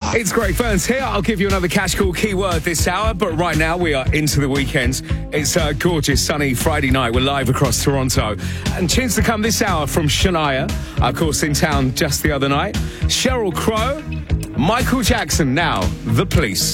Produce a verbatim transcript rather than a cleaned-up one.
It's Greg Burns here. I'll give you another Cash Call keyword this hour, but right now we are into the weekend. It's a gorgeous, sunny Friday night. We're live across Toronto. And tunes to come this hour from Shania, of course, in town just the other night. Sheryl Crow, Michael Jackson, now The Police.